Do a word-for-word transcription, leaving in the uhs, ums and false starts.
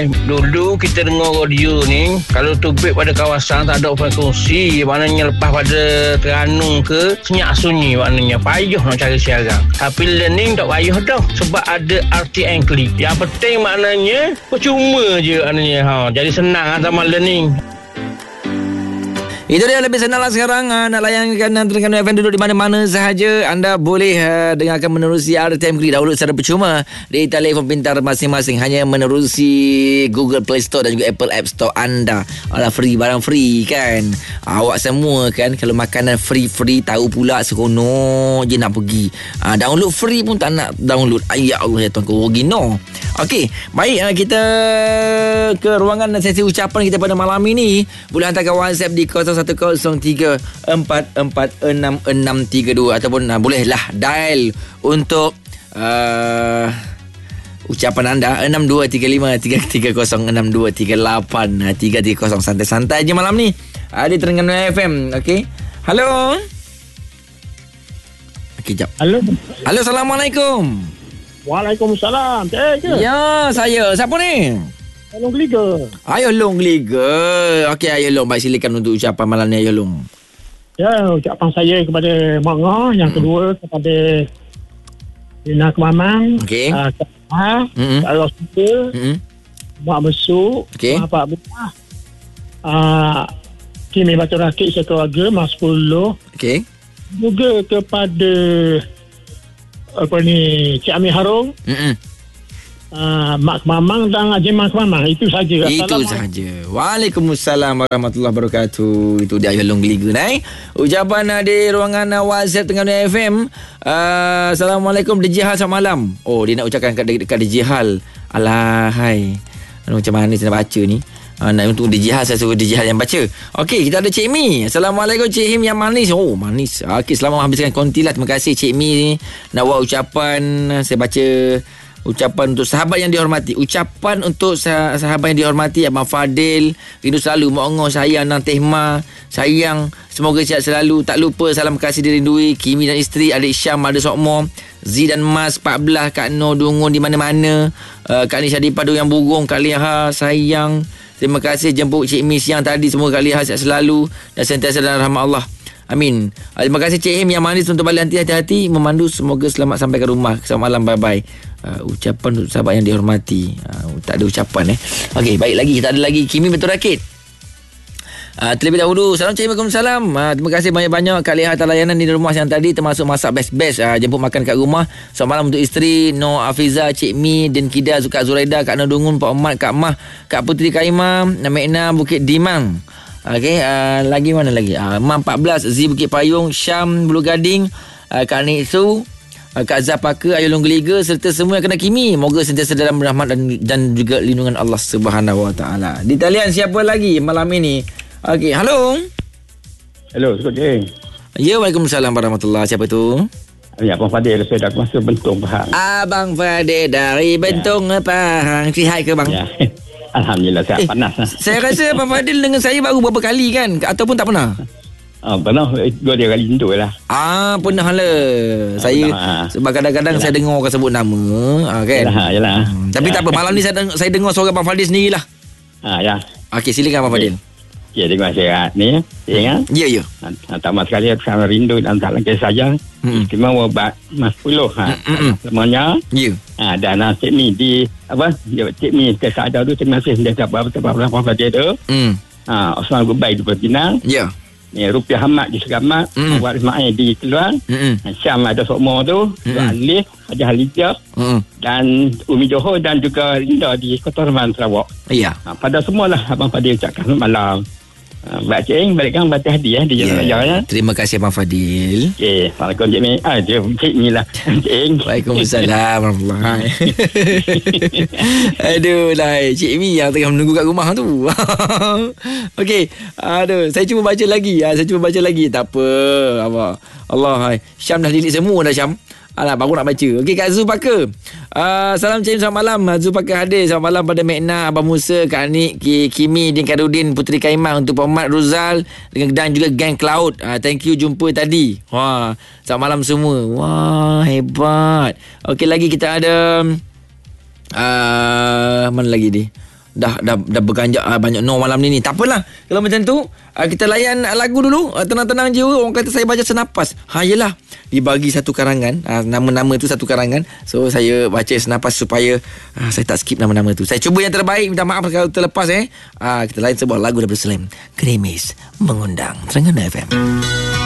Hai. Dulu kita dengar radio ni, kalau tubik pada kawasan tak ada frekuensi, maknanya lepas pada Terengganu ke, senyap sunyi maknanya. Payuh nak cari siaran. Tapi learning tak payuh dah. Sebab ada R T N Click. Yang penting maknanya, percuma je maknanya. Ha. Jadi senang sama learning. Itu dia, lebih senang lah sekarang uh, nak layankan Terengganu F M duduk di mana-mana sahaja. Anda boleh uh, dengarkan menerusi R T M Click, download secara percuma di telefon pintar masing-masing. Hanya menerusi Google Play Store dan juga Apple App Store anda. Alah, free, barang free kan. Awak semua kan, kalau makanan free-free, tahu pula seronok je nak pergi. uh, Download free pun tak nak download. Ya Allah ya Tuhan, kau rugi no. Okey, baik, uh, kita ke ruangan sesi ucapan kita pada malam ini. Boleh hantarkan WhatsApp di kosong satu kosong tiga empat empat enam enam tiga dua ataupun uh, bolehlah dial untuk uh, ucapan anda enam dua tiga lima tiga tiga kosong enam dua tiga lapan tiga tiga kosong. Santai-santai je malam ni uh, di Terengganu F M. Okey. Halo. Okey, jap. Halo. Halo, Assalamualaikum. Waalaikumsalam. Eh, ke? Ya, saya. Siapa ni? Long Geliga. Ayo Long Geliga. Okey, ayo Long, baik, silakan untuk ucapan malam ni, ayo Long. Ya, ucapan saya kepada Mak Ngah, yang hmm. kedua kepada Dina Kemamang, okey. uh, Kak Mak, hmm. Kak Rosita, hmm. Mak Besuk, okey. Mak Pak Bukah, uh, Kimi Batu Rakit sekeluarga, Mak Sepuluh. Okey. Juga kepada apa ni, Cik Amir Harung. Hmm. Uh, Mak Kemamang dan Haji Mak Kemamang. Itu saja. Itu saja. Waalaikumsalam warahmatullahi wabarakatuh. Itu dia Long Geliga naik. Ucapan uh, di ruangan uh, WhatsApp Terengganu F M. uh, Assalamualaikum D J Hal, selamat malam. Oh, dia nak ucapkan kat, dekat D J Hal. Alah, hai. Macam mana saya nak baca ni? Uh, nak untuk D J Hal, saya suruh D J Hal yang baca. Okey, kita ada Cik Mi. Assalamualaikum Cik Him yang manis. Oh, manis. Okey, selamat menghabiskan konti lah. Terima kasih Cik Mi. Nak buat ucapan, saya baca. Ucapan untuk sahabat yang dihormati. Ucapan untuk sah- sahabat yang dihormati, Abang Fadil, rindu selalu. Mak Ongoh sayang dan Tehma sayang. Semoga sihat selalu. Tak lupa salam kasih dirindui Kimi dan isteri, adik Syam, ada Sokmo, Z dan Mas empat belas, Kak Noh Dungun di mana-mana, uh, Kak Nisha di Padu yang Burung, Kak Liha sayang. Terima kasih jemput Cik Mi siang tadi. Semoga Kak Liha sihat selalu dan sentiasa dalam rahmat Allah. Amin. Terima kasih Cik Him yang manis untuk balik nanti hati-hati memandu. Semoga selamat sampai ke rumah. Selamat malam, bye-bye. Uh, ucapan untuk sahabat yang dihormati. Uh, tak ada ucapan eh. Okey, baik lagi. Kita ada lagi Kimi Betul Rakit. Uh, terlebih dahulu, Assalamualaikum. Uh, terima kasih banyak-banyak Kak Liha atas layanan di rumah yang tadi, termasuk masak best-best. Uh, jemput makan kat rumah. Selamat malam untuk isteri Noh Afiza, Cik Mi, Din Kida, Kak Zuraida, Kak Noh Dungun, Pak Ahmad, Kak Mah, Kak Puteri Kaimah, Mekna Bukit Dimang. Okey, uh, lagi mana lagi? Uh, Mam empat belas, Z Bukit Payung, Syam Bulu Gading, uh, Kak Niksu, uh, Kak Zapaka, Ayu Long Geliga serta semua yang kena Kimi. Moga sentiasa dalam rahmat dan, dan juga lindungan Allah Subhanahu Wa Taala. Di talian siapa lagi malam ini? Okey, halo. Hello, Sukut. Ya, Waalaikumsalam warahmatullahi. Siapa tu? Ya, Abang Fadil, saya dah masuk Bentong Pahang. Abang Fadil dari Bentong ya. Pahang. Sihat ke bang? Ya. Alhamdulillah, sihat. Eh, panas. Saya rasa Abang Fadil dengan saya baru berapa kali kan? Ataupun tak pernah? Ah, pernah. Dua tiga kali tentu lah. Ah, pernah lah. Ah, saya pernah. Sebab kadang-kadang yalah. Saya dengar orang sebut nama, ah, kan? Yalah, yalah. Hmm, tapi yalah. Tak apa, malam ni saya dengar, saya dengar suara Abang Fadil sendirilah. Ah, ya. Okey, silakan Abang Fadil. Ya, terima kasih ni. Ya, ya. Ya. Pertama sekali aku sangat rindu dan tak lagi sayang. Hmm. Cuma buat Mas Puluh ha. Hmm. Semuanya. Ya. Ha, dan uh, Cik Mi di apa? Dia Cik Mi saya ada tu, terima kasih dia dapat apa-apa apa dia tu. Hmm. Ha, Osman Gubai di Pinang. Ya. Ni Rupiah Hamad di Segamat, mm. Awak Ismail di Keluar, mm. Syam ada Sokmo tu, mm. Alif, ada Halijah, mm. dan Umi Johor dan juga Linda di Kota Reman Sarawak. Iya. Ha, pada semualah Abang Fadil ucapkan malam. Ha, Mbak Cik Eng, balik kan Batik Hadi eh, di Jalan Raya. Ya. Terima kasih Abang Fadil. Okey, Assalamualaikum Cik Mi. Ah, Cik Mi lah. Cik Eng. Waalaikumsalam warahmatullahi. Aduh lah, Cik Mi yang tengah menunggu kat rumah tu. Okey, aduh, saya cuba baca lagi. Saya cuba baca lagi. Tak apa. Allah. Allah, hai. Syam dah delete semua dah Syam. Alah, baru nak baca. Okey, Kak Zulpaka. Uh, salam Cik, selamat malam. Zulpaka hadir. Selamat malam pada Mekna, Abang Musa, Kak Anik, Kimi, Din Kadudin, Puteri Kaimah, untuk Muhammad Ruzal dan juga Gang Cloud. Uh, thank you jumpa tadi. Wah, selamat malam semua. Wah, hebat. Okey, lagi kita ada uh, mana lagi ni? dah dah dah berganjak uh, banyak no malam ni ni. Tak apalah. Kalau macam tu, uh, kita layan uh, lagu dulu. Uh, tenang-tenang jiwa. Orang kata saya baca senapas. Ha yelah. Dibagi satu karangan. Uh, nama-nama tu satu karangan. So saya baca senapas supaya uh, saya tak skip nama-nama tu. Saya cuba yang terbaik. Minta maaf kalau terlepas eh. Uh, kita layan sebuah lagu daripada Slam. Gerimis mengundang Terengganu F M.